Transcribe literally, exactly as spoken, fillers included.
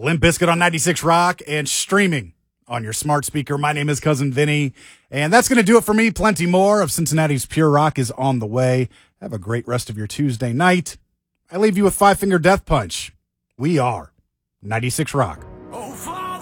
Limp Bizkit on ninety-six Rock and streaming on your smart speaker. My name is Cousin Vinny, and that's going to do it for me. Plenty more of Cincinnati's Pure Rock is on the way. Have a great rest of your Tuesday night. I leave you with Five Finger Death Punch. We are ninety-six Rock.